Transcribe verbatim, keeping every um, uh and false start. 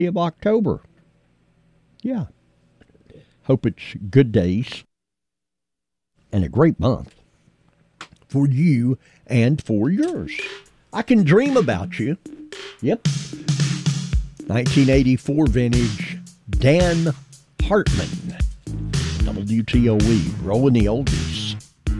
of October. Yeah. Hope it's good days and a great month for you and for yours. I can dream about you. Yep. nineteen eighty-four vintage Dan Hartman. W T O E, rolling the oldies.